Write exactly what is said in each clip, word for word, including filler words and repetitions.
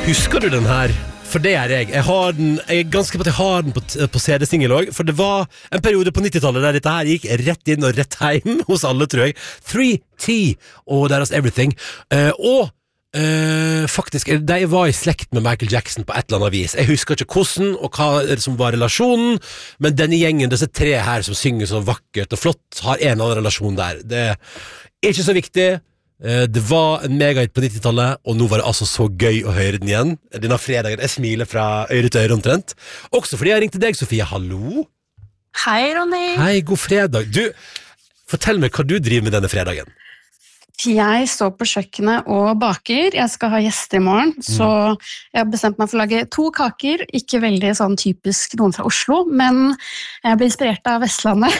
Husker du den her? For det er jeg. Jeg, har den, jeg er ganske på at jeg har den på, på C D-singel også. For det var en periode på nittitallet der dette her gikk rett inn og rett hjem hos alle, tror jeg. three T og deres Everything. Uh, og uh, faktisk, de var i slekt med Michael Jackson på et eller annet vis. Jeg husker ikke hvordan og hva som var relasjonen, men denne gjengen, disse tre her som synger så vakkert og flott, har en annen relasjon der. Det er ikke så viktig. Det var en megahit på nittitallet, og nå var det altså så gøy å høre den igjen. Denne fredagen, jeg smiler fra øre til øre omtrent. Også fordi jeg ringte deg, Sofie. Hallo? Hei, Ronny. Hei, god fredag. Du, fortell meg hva du driver med denne fredagen. Jeg står på kjøkkenet og baker. Jeg skal ha gjester i morgen, mm. så jeg har bestemt meg for å lage to kaker. Ikke veldig sånn typisk noen fra Oslo, men jeg blir inspirert av Vestlandet.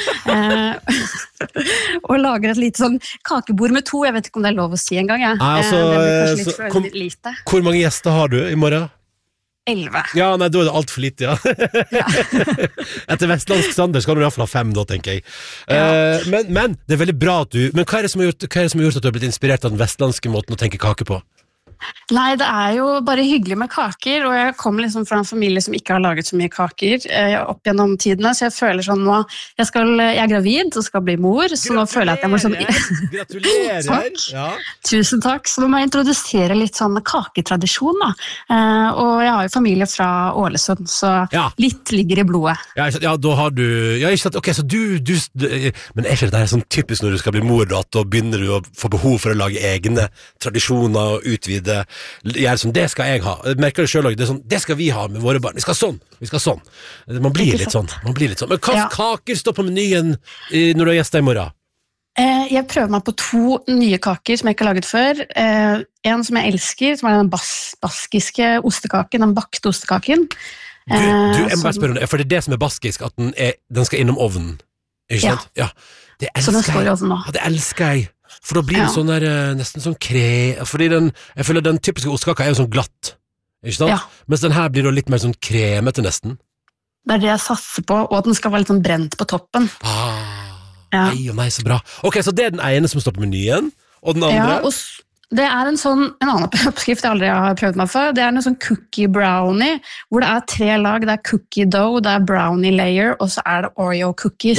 Og lager et lite sånn kakebord med to. Jeg vet ikke om det er lov å si en gang. Ja. Nei, altså, det blir kanskje litt så, for kom, lite. Hvor mange gjester har du i morgen? Elve. Ja, nei, da er det alt for lite, ja. ja. Etter Vestlandsk Sander skal du i hvert fall ha fem, da, tenker jeg. Ja. Uh, men, men, det er veldig bra at du... Men hva er, det som har gjort, hva er det som har gjort at du har blitt inspirert av den vestlandske måten å tenke kake på? Nei, det er jo bare hyggelig med kaker, og jeg kommer liksom fra en familie som ikke har laget så mye kaker eh, opp gjennom tidene, så jeg føler sånn nå, jeg, skal, jeg er gravid og skal bli mor, så nå føler jeg at jeg må sånn... Gratulerer! Takk. Ja. Tusen takk, så nå må jeg introdusere litt sånn kaketradisjon da, eh, og jeg har jo familie fra Ålesund, så ja. Litt ligger i blodet. Ja, ja, da har du... Ja, ikke sant, ok, så du, du... Men er ikke det der sånn typisk når du skal bli mor, da, at da begynner du å få behov for å lage egne tradisjoner og utvide gjør som det skal jeg ha. Jeg merker det selv også, det er sånn, det skal vi ha med våre barn. Vi skal sånn, vi skal sånn. Man blir litt sånn, man blir litt sånn. Men hva ja. Kaker står på menyen når du har gjester i morgen? Eh, jeg prøver meg på to nye kaker som jeg ikke har laget før. Eh, en som jeg elsker, som er den bas baskiske ostekaken, den bakte ostekaken. Eh, du, du, jeg må bare spørre om det, for det er det som er baskisk, at den, er, den skal innom ovnen. Ikke sant? Ja. Ja. Det elsker så den står i ovnen nå. Ja, det elsker jeg. For da blir det ja. Sånn der, nesten sånn kre... Fordi den, jeg føler den typiske ostkaka er jo sånn glatt, ikke sant? Ja. Mens den her blir da litt mer sånn kremete nesten. Det er det jeg satser på, og at den skal være litt sånn brent på toppen. Ah, ja. Nei og nei, så bra. Ok, så det er den ene som står på menyen, og den andre? Ja, og det er en sånn, en annen oppskrift jeg aldri har prøvd meg for. Det er en sånn cookie brownie, hvor det er tre lag. Det er cookie dough, det er brownie layer, og så er det Oreo cookies.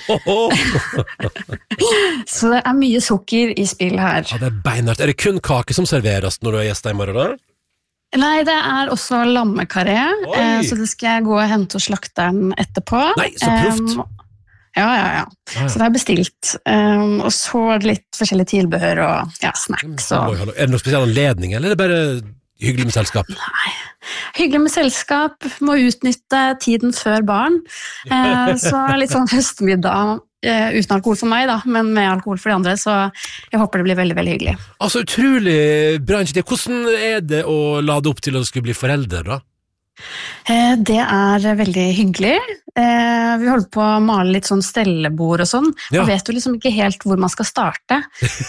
Så det er mye sukker i spill her. Ja, det er beinhardt. Er det kun kake som serveres når du er gjest i morgen da? Nei, det er også lammekaré, eh, så det skal jeg gå og hente og slakte den etterpå. Nei, så proft. Um, Ja, ja, ja. Så det er bestilt. Um, og så er det litt forskjellige tilbehør og ja, snacks. Og... Er det noen spesiell anledning, eller er det bare hyggelig med selskap? Nei, hyggelig med selskap, må utnytte tiden før barn. Uh, så litt sånn høstmiddag uh, uten alkohol for meg, da, men med alkohol for de andre, så jeg håper det blir veldig, veldig hyggelig. Altså, utrolig bra initiativ. Hvordan er det å lade opp til å skulle bli forelder, da? Det er veldig hyggelig. Vi holder på å male litt sånn stellebord og sånn. Ja. Man vet jo liksom ikke helt hvor man skal starte.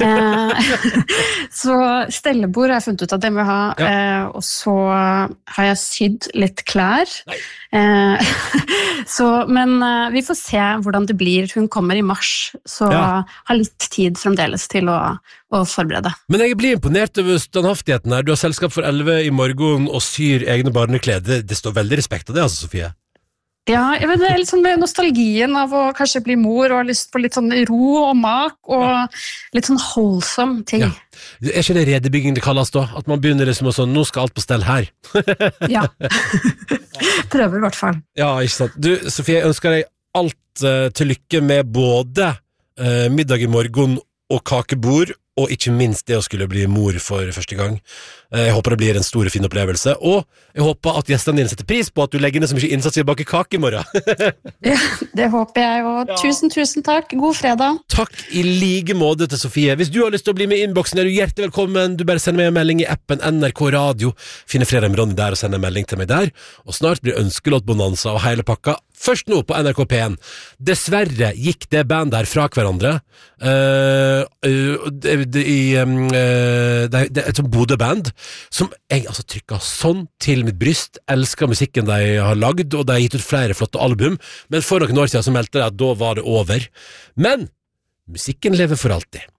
Så stellebord har jeg funnet ut at det må jeg ha. Ja. Og så har jeg sydd litt klær. Nei. Så, men vi får se hvordan det blir. Hun kommer i mars, så ja. Har litt tid fremdeles til å, å forberede. Men jeg blir imponert over standhaftigheten her. Du har selskap for elleve i morgen og syr egne barneklede. Det står veldig respekt av det, altså, Sofie. Ja, jeg vet, det er litt sånn med nostalgien av å kanskje bli mor og lyst på litt sånn ro og mak og ja. Litt sånn holdsom ting. Ja. Er ikke det redebygging det kalles da? At man begynner liksom å sånn, nå skal alt på stell her. Ja, prøver i hvert fall. Ja, ikke sant. Du, Sofie, jeg ønsker deg alt uh, til lykke med både uh, middag i morgen og kakebord, og ikke minst det å skulle bli mor for første gang. Jeg håper det blir en stor og fin opplevelse, og jeg håper at gjestene dine setter pris på at du legger ned så mye innsats i å bake kake i morgen. Ja, det håper jeg, og ja. Tusen, tusen takk. God fredag. Takk i like måte til Sofie. Hvis du har lyst til å bli med i innboksen, er du hjertelig velkommen. Du bare sender meg en melding i appen N R K Radio. Finner Fredag med Ronny der og sender en melding til meg der. Og snart blir ønskelåtbonanza og hele pakka. Først nå på N R K P en. Dessverre gikk det band der fra hverandre. Uh, uh, det, det, i, um, uh, det, det er et sånt Bodø-band som jeg altså trykket sånn til mitt bryst. Elsker musikken de har lagd, og de har gitt ut flere flotte album. Men for noen år siden så meldte de at da var det over. Men musikken lever for alltid.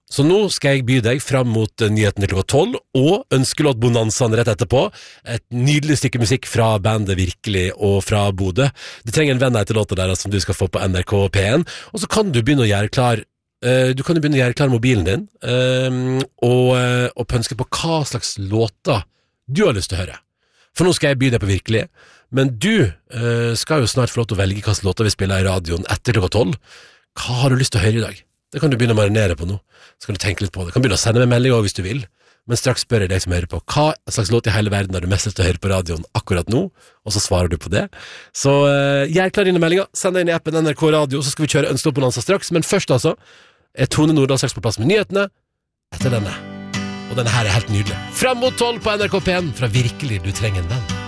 Så nå skal jeg by deg fram mot nyheten til klokka tolv, og ønskelåtbonanzaen rett etterpå. Et nydelig stykke musikk fra bandet Virkelig og fra Bodø. Du trenger en venn etter låta der som du skal få på N R K P en, og så kan du begynne å gjøre klar uh, du kan jo begynne å gjøre klar mobilen din, uh, og, uh, og pønske på hva slags låter du har lyst til å høre. For nå skal jeg by deg på Virkelig, men du uh, skal jo snart få lov til å velge hva slags låter vi spiller i radioen etter klokka tolv. Hva har du lyst til å høre i dag? Det kan du begynne å marinere på nå. Så kan du tenke litt på det. Du kan begynne å sende meg melding også hvis du vil. Men straks spør jeg deg som hører på, hva slags låt i hele verden har du mest lyst til å høre på radioen akkurat nå? Og så svarer du på det. Så uh, gjør klar dine meldinger. Send deg inn i appen N R K Radio, så skal vi kjøre ønskelåtbonanza straks. Men først altså, er Tone Nordahl straks på plass med nyhetene etter denne. Og denne her er helt nydelig. Frem mot tolv på N R K P en, fra Virkelig, du trenger en venn.